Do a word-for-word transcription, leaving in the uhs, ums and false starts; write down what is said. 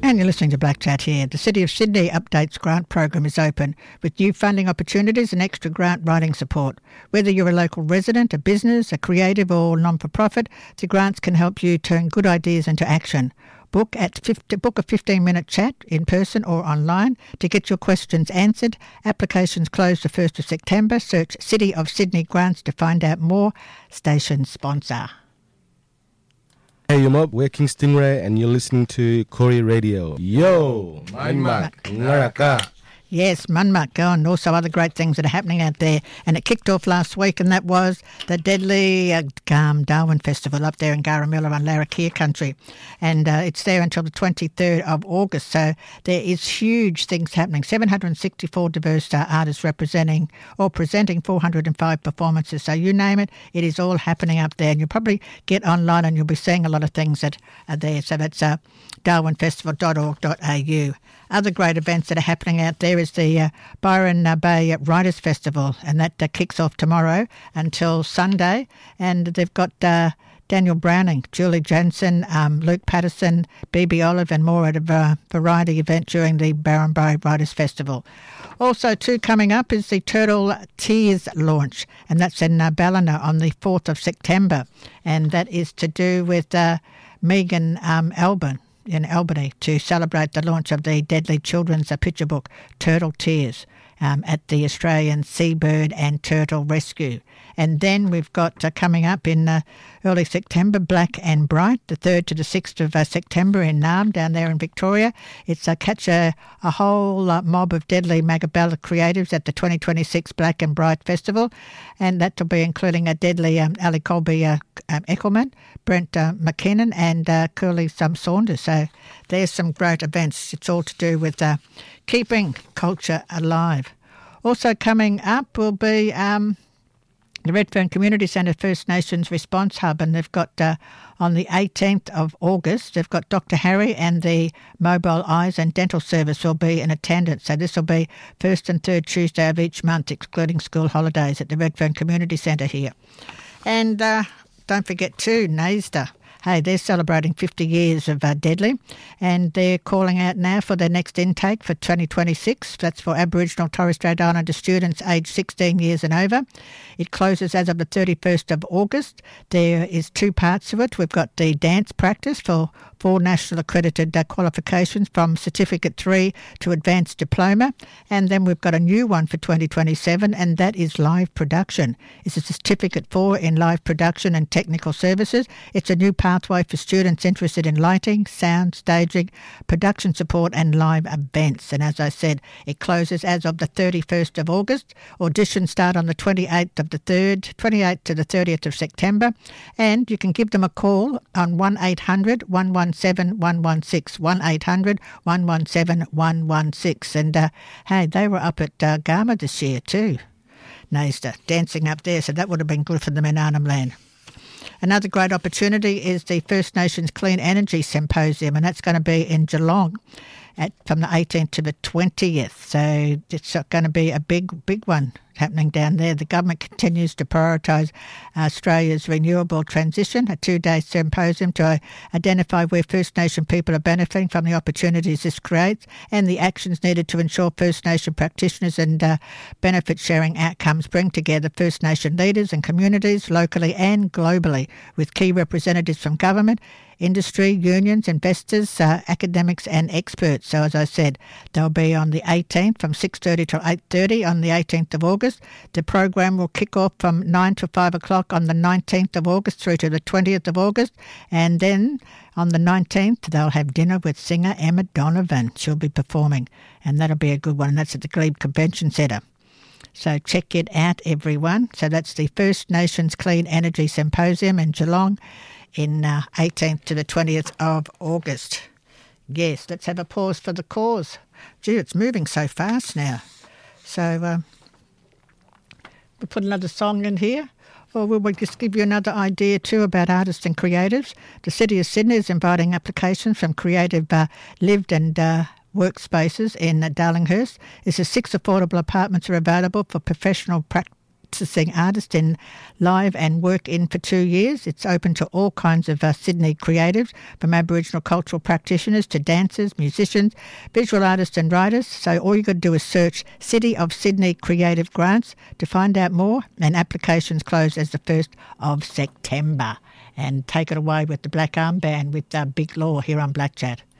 And you're listening to Black Chat here. The City of Sydney Updates Grant Program is open with new funding opportunities and extra grant writing support. Whether you're a local resident, a business, a creative or non-for-profit, the grants can help you turn good ideas into action. Book at fifty, book a fifteen-minute chat in person or online to get your questions answered. Applications close the first of September. Search City of Sydney Grants to find out more. Station sponsor. Hey, you're Mob, we're King Stingray, and you're listening to Corey Radio. Yo, Manmak, Ngaraka. Yes, Manmak, and also other great things that are happening out there. And it kicked off last week, and that was the deadly uh, um, Darwin Festival up there in Garamilla on Larrakia country. And uh, it's there until the twenty-third of August. So there is huge things happening. seven hundred sixty-four diverse uh, artists representing or presenting four hundred five performances. So you name it, it is all happening up there. And you'll probably get online and you'll be seeing a lot of things that are there. So that's uh, darwin festival dot org dot a u. Other great events that are happening out there is the uh, Byron uh, Bay Writers Festival, and that uh, kicks off tomorrow until Sunday. And they've got uh, Daniel Browning, Julie Jansen, um, Luke Patterson, B B Olive and more at a uh, variety event during the Byron Bay Writers Festival. Also, too, coming up is the Turtle Tears launch, and that's in uh, Ballina on the fourth of September. And that is to do with uh, Megan um, Alban. in Albany to celebrate the launch of the deadly children's picture book, Turtle Tears, um, at the Australian Seabird and Turtle Rescue. And then we've got uh, coming up in uh, early September, Black and Bright, the third to the sixth of uh, September in Naarm, down there in Victoria. It's uh, catch a, a whole uh, mob of deadly Magabella creatives at the twenty twenty-six Black and Bright Festival. And that will be including a deadly um, Ali Colby uh, um, Eckelman, Brent uh, McKinnon and uh, Curly Sum Saunders. So there's some great events. It's all to do with uh, keeping culture alive. Also coming up will be um, the Redfern Community Centre First Nations Response Hub, and they've got uh, on the eighteenth of August, they've got Doctor Harry and the Mobile Eyes and Dental Service will be in attendance. So this will be first and third Tuesday of each month, excluding school holidays at the Redfern Community Centre here. And uh, don't forget too, NAISDA. Hey, they're celebrating fifty years of uh, Deadly, and they're calling out now for their next intake for twenty twenty-six. That's for Aboriginal Torres Strait Islander students aged sixteen years and over. It closes as of the thirty-first of August. There is two parts to it. We've got the dance practice for four national accredited uh, qualifications from Certificate three to Advanced Diploma, and then we've got a new one for twenty twenty-seven, and that is live production. It's a Certificate four in live production and technical services. It's a new part pathway for students interested in lighting, sound, staging, production support and live events. And as I said, it closes as of the thirty-first of August. Auditions start on the twenty-eighth of the third, twenty-eighth to the thirtieth of September. And you can give them a call on one eight hundred, one one seven, one one six, one eight hundred, one one seven, one one six. And uh, hey, they were up at uh, Garma this year too, NAISDA, dancing up there. So that would have been good for them in Arnhem Land. Another great opportunity is the First Nations Clean Energy Symposium, and that's going to be in Geelong at, from the eighteenth to the twentieth. So it's going to be a big, big one happening down there. The government continues to prioritise Australia's renewable transition, a two-day symposium to identify where First Nation people are benefiting from the opportunities this creates and the actions needed to ensure First Nation practitioners and uh, benefit-sharing outcomes bring together First Nation leaders and communities locally and globally with key representatives from government, industry, unions, investors, uh, academics and experts. So as I said, they'll be on the eighteenth from six thirty to eight thirty on the eighteenth of August. The program will kick off from nine to five o'clock on the nineteenth of August through to the twentieth of August. And then on the nineteenth, they'll have dinner with singer Emma Donovan. She'll be performing, and that'll be a good one. And that's at the Glebe Convention Centre. So check it out, everyone. So that's the First Nations Clean Energy Symposium in Geelong in uh, eighteenth to the twentieth of August. Yes, let's have a pause for the cause. Gee, it's moving so fast now. So um, we'll put another song in here, or we'll just give you another idea too about artists and creatives. The City of Sydney is inviting applications from creative uh, lived and uh, workspaces in uh, Darlinghurst. It's a six affordable apartments are available for professional practice practising artist in live and work in for two years. It's open to all kinds of uh, Sydney creatives, from Aboriginal cultural practitioners to dancers, musicians, visual artists and writers. So all you've got to do is search City of Sydney Creative Grants to find out more, and applications close as the first of September. And take it away with the Black Armband with uh, Big Law here on Black Chat.